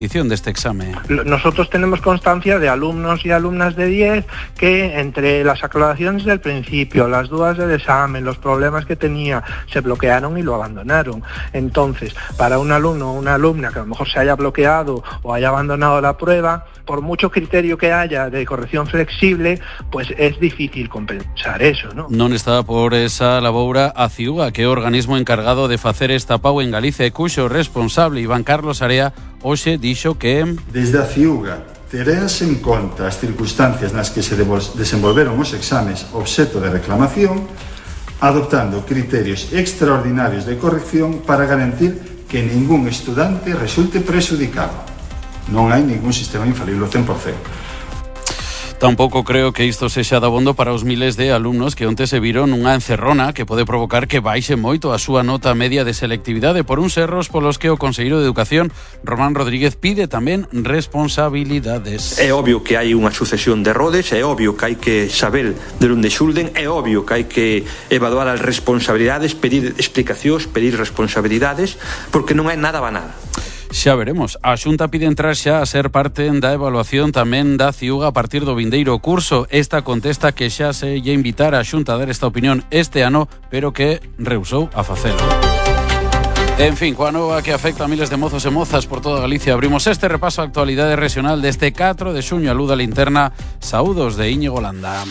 de este examen. Nosotros tenemos constancia de alumnos y alumnas de 10 que entre las aclaraciones del principio, las dudas del examen, los problemas que tenía, se bloquearon y lo abandonaron. Entonces, para un alumno o una alumna que a lo mejor se haya bloqueado o haya abandonado la prueba, por mucho criterio que haya de corrección flexible, pues es difícil compensar eso, ¿no? Non está por esa laboura a Ciuga, que é o organismo encargado de facer esta pau en Galicia e cuxo responsable Iván Carlos Area hoxe dixo que desde a Ciuga terás en conta as circunstancias nas que se desenvolveron os exames obxecto de reclamación, adoptando criterios extraordinarios de corrección para garantir que ningún estudante resulte prexudicado. Non hai ningún sistema infalible ao 100%. Tampouco creo que isto sexa dabondo para os miles de alumnos que onte se viron unha encerrona que pode provocar que baixe moito a súa nota media de selectividade por uns erros polos que o Conselleiro de Educación, Román Rodríguez, pide tamén responsabilidades. É obvio que hai unha sucesión de errores, é obvio que hai que saber de onde xulden, é obvio que hai que evaluar as responsabilidades, pedir explicacións, pedir responsabilidades, porque non é nada banal. Xa veremos. A Xunta pide entrar xa a ser parte da evaluación tamén da Ciuga a partir do vindeiro curso. Esta contesta que xa se lle invitar a Xunta a dar esta opinión este ano, pero que rehusou a facelo. En fin, coa nova que afecta a miles de mozos e mozas por toda Galicia, abrimos este repaso a actualidade regional deste 4 de xuño a luz da linterna. Saúdos de Íñigo Landa.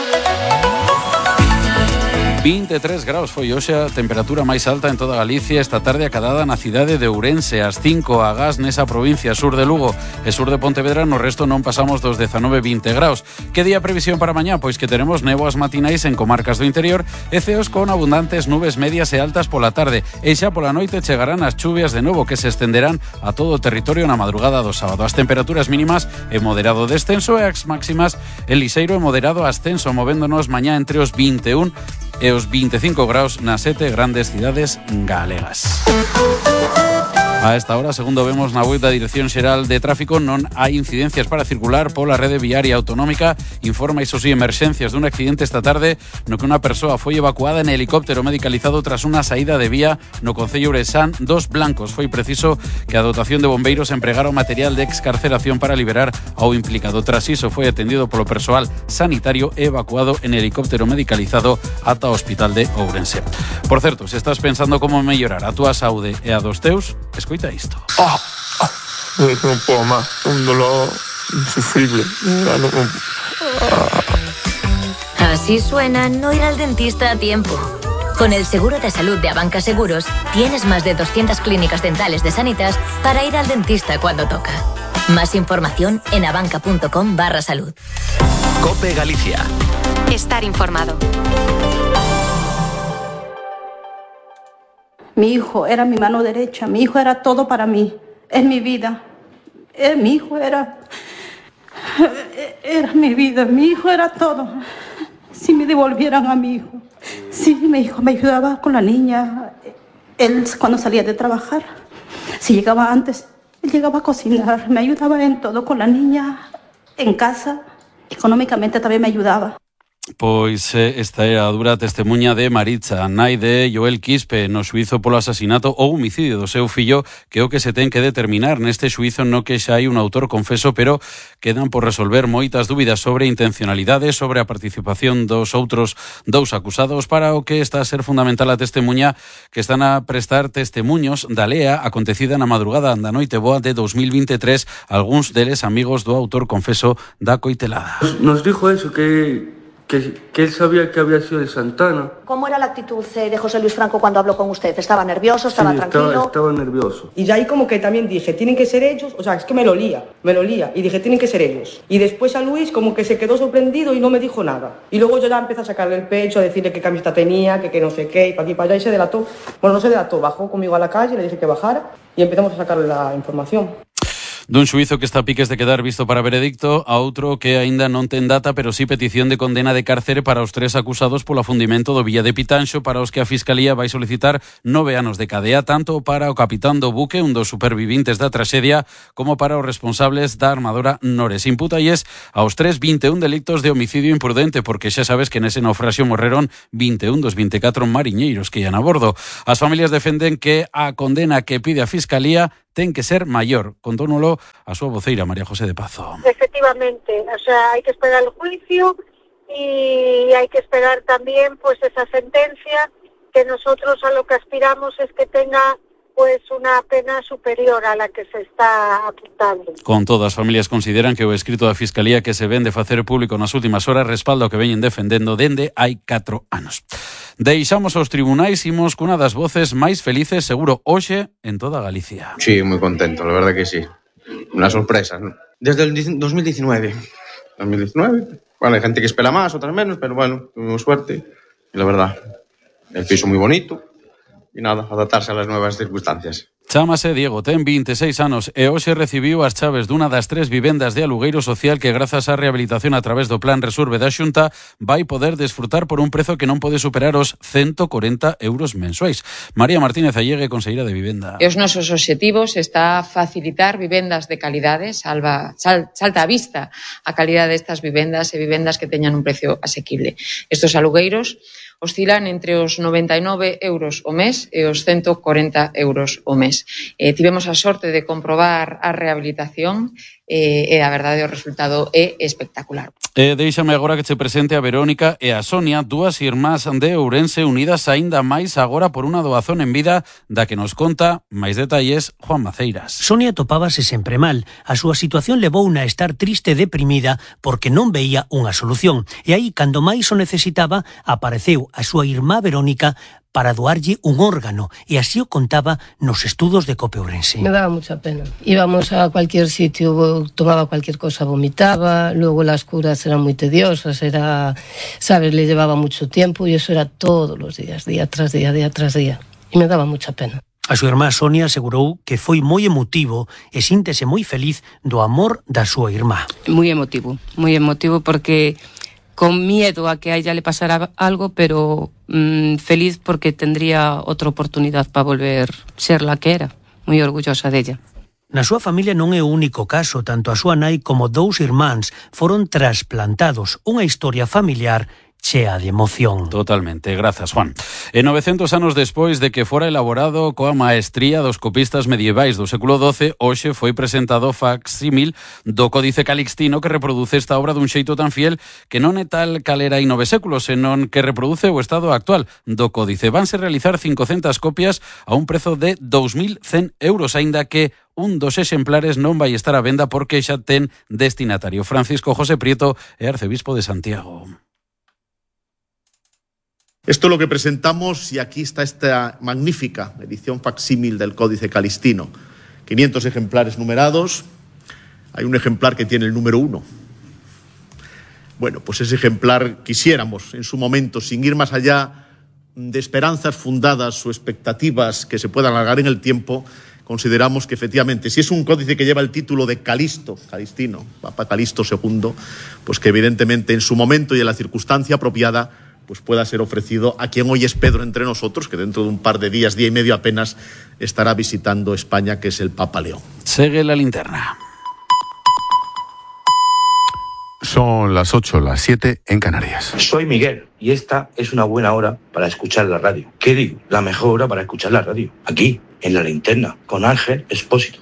23 graus foi hoxe a temperatura máis alta en toda Galicia esta tarde acadada na cidade de Ourense, as 5 agás nesa provincia, sur de Lugo e sur de Pontevedra, no resto non pasamos dos 19-20 graus. Que día previsión para mañá? Pois que teremos néboas matinais en comarcas do interior e ceos con abundantes nubes medias e altas pola tarde e xa pola noite chegarán as chuvias de novo que se estenderán a todo o territorio na madrugada do sábado. As temperaturas mínimas en moderado descenso e as máximas en lixeiro e moderado ascenso, movéndonos mañá entre os 21 e os 25 graus nas 7 grandes cidades galegas. A esta hora, segundo vemos na web da Dirección Xeral de Tráfico, non hai incidencias para circular pola rede viaria autonómica. Informa, iso sí, emerxencias dun accidente esta tarde no que unha persoa foi evacuada en helicóptero medicalizado tras unha saída de vía no concello Ourensán dos Blancos. Foi preciso que a dotación de bombeiros empregara o material de excarceración para liberar ao implicado. Tras iso foi atendido polo persoal sanitario e evacuado en helicóptero medicalizado ata o hospital de Ourense. Por certo, se estás pensando como mellorar a túa saúde e a dos teus, escoita isto. Non podo máis, un dolor insufrible. Así suena no ir al dentista a tiempo. Con el seguro de salud de Abanca Seguros, tienes más de 200 clínicas dentales de Sanitas para ir al dentista cuando toca. Más información en abanca.com/salud. COPE Galicia. Estar informado. Mi hijo era mi mano derecha, mi hijo era todo para mí, es mi vida. Mi hijo era mi vida, mi hijo era todo. Si me devolvieran a mi hijo. Sí, mi hijo me ayudaba con la niña. Él cuando salía de trabajar, si llegaba antes, él llegaba a cocinar, me ayudaba en todo con la niña, en casa, económicamente también me ayudaba. Pois esta é a dura testemunha de Maritza, nai de Joel Quispe, no xuízo polo asasinato ou homicidio do seu fillo, que é o que se ten que determinar neste xuízo no que xa hai un autor confeso, pero quedan por resolver moitas dúbidas sobre intencionalidade, sobre a participación dos outros dous acusados, para o que está a ser fundamental a testemunha que están a prestar testemuños da lea acontecida na madrugada da noite boa de 2023, algúns deles amigos do autor confeso da coitelada. Nos dijo eso, que él sabía que había sido de Santana. ¿Cómo era la actitud de José Luis Franco cuando habló con usted? ¿Estaba nervioso? ¿Estaba tranquilo? Estaba nervioso. Y ya ahí como que también dije, tienen que ser ellos, o sea, es que me lo lía, y dije, tienen que ser ellos. Y después a Luis como que se quedó sorprendido y no me dijo nada. Y luego yo ya empecé a sacarle el pecho, a decirle qué camiseta tenía, que no sé qué, y para aquí, para allá, y se delató. Bueno, no se delató, bajó conmigo a la calle, le dije que bajara y empezamos a sacarle la información. Dun xuízo que está a piques de quedar visto para veredicto, a outro que aínda non ten data, pero sí petición de condena de cárcere para os 3 acusados polo afundimento do Villa de Pitanxo, para os que a Fiscalía vai solicitar 9 anos de cadea, tanto para o capitán do buque, un dos supervivintes da traxedia, como para os responsables da armadora Nores. Imputalles aos 3 21 delictos de homicidio imprudente, porque xa sabes que nese naufraxio morreron 21 dos 24 mariñeiros que ian a bordo. As familias defenden que a condena que pide a Fiscalía ten que ser maior. Contónolo a súa voceira, María José de Pazo. Efectivamente, o sea, hay que esperar el juicio y hay que esperar también pues esa sentencia, que nosotros a lo que aspiramos es que tenga pues una pena superior a la que se está apuntando. Con todo, as familias consideran que o escrito da Fiscalía que se ven de facer público nas últimas horas respalda o que veñen defendendo dende hai 4 anos. Deixamos os tribunais, imos cunha das voces máis felices seguro hoxe en toda Galicia. Sí, moi contento, la verdad que sí. Una sorpresa, ¿no? Desde el 2019. 2019. Bueno, hay gente que espera más, otras menos, pero bueno, tuvimos suerte. Y la verdad, el piso muy bonito. Y nada, adaptarse a las nuevas circunstancias. Chámase Diego, ten 26 anos e hoxe recibiu as chaves dunha das 3 vivendas de alugueiro social que grazas á rehabilitación a través do Plan Resurbe da Xunta vai poder desfrutar por un prezo que non pode superar os 140 euros mensuais. María Martínez Allegue, conselleira de Vivenda. E os nosos obxectivos está facilitar vivendas de calidade, salta a vista a calidade destas vivendas e vivendas que teñan un precio asequible. Estos alugueiros oscilan entre os 99 euros o mes e os 140 euros o mes. Tivemos a sorte de comprobar a rehabilitación e a verdade o resultado é espectacular. Deixame agora que che presente a Verónica e a Sonia, dúas irmás de Ourense unidas aínda máis agora por unha doazón en vida da que nos conta máis detalles Juan Maceiras. Sonia topábase sempre mal. A súa situación levouna a estar triste e deprimida porque non veía unha solución. E aí, cando máis o necesitaba, apareceu a súa irmá Verónica para doarlle un órgano, e así o contaba nos estudos de COPE Ourense. Me daba mucha pena. Íbamos a cualquier sitio, tomaba cualquier cosa, vomitaba, luego las curas eran muy tediosas, sabes, le llevaba mucho tiempo y eso era todos los días, día tras día, día tras día. Y me daba mucha pena. A súa irmá Sonia asegurou que foi moi emotivo e síntese moi feliz do amor da súa irmá. Muy emotivo porque con miedo a que a ella le pasara algo, pero feliz porque tendría otra oportunidad para volver a ser la que era. Moi orgullosa della. Na súa familia non é o único caso, tanto a súa nai como 2 irmáns foron trasplantados, unha historia familiar chea de emoción. Totalmente, grazas, Juan. E 900 anos despois de que fora elaborado coa maestría dos copistas medievais do século XII, hoxe foi presentado o facsímil do Códice Calixtino que reproduce esta obra dun xeito tan fiel que non é tal calera hai 9 séculos, senón que reproduce o estado actual do Códice. Vanse realizar 500 copias a un prezo de 2.100 euros, aínda que un dos exemplares non vai estar á venda porque xa ten destinatario. Francisco José Prieto é arcebispo de Santiago. Esto es lo que presentamos y aquí está esta magnífica edición facsímil del Códice Calixtino. 500 ejemplares numerados. Hay un ejemplar que tiene el número 1. Bueno, pues ese ejemplar quisiéramos en su momento, sin ir más allá de esperanzas fundadas o expectativas que se puedan alargar en el tiempo, consideramos que efectivamente, si es un códice que lleva el título de Calixtino, Papa Calixto II, pues que evidentemente en su momento y en la circunstancia apropiada pues pueda ser ofrecido a quien hoy es Pedro entre nosotros, que dentro de un par de días, día y medio apenas, estará visitando España, que es el Papa León. Sigue la linterna. Son las 8, las 7 en Canarias. Soy Miguel y esta es una buena hora para escuchar la radio. ¿Qué digo? La mejor hora para escuchar la radio. Aquí, en La Linterna, con Ángel Expósito.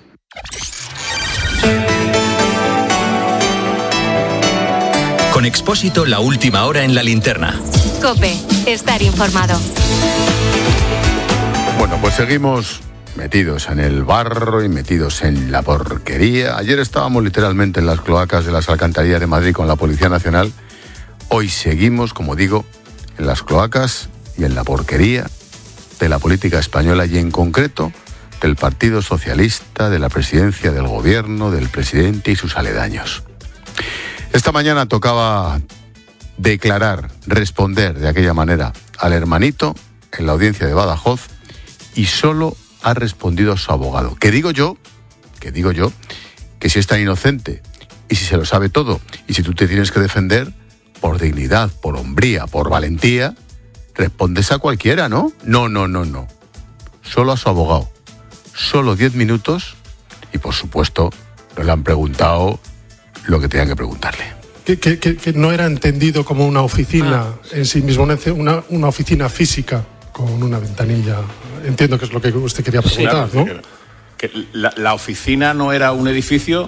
Con Expósito, la última hora en La Linterna. COPE, estar informado. Bueno, pues seguimos metidos en el barro y metidos en la porquería. Ayer estábamos literalmente en las cloacas de las alcantarillas de Madrid con la Policía Nacional. Hoy seguimos, como digo, en las cloacas y en la porquería de la política española y en concreto del Partido Socialista, de la presidencia del gobierno, del presidente y sus aledaños. Esta mañana tocaba declarar, responder de aquella manera al hermanito en la audiencia de Badajoz y solo ha respondido su abogado. Que digo yo, que si es tan inocente y si se lo sabe todo y si tú te tienes que defender por dignidad, por hombría, por valentía, respondes a cualquiera, ¿no? No. Solo a su abogado. Solo 10 minutos y por supuesto no le han preguntado lo que tenían que preguntarle. Que no era entendido como una oficina en sí mismo, una oficina física con una ventanilla. Entiendo que es lo que usted quería preguntar, ¿no? que la oficina no era un edificio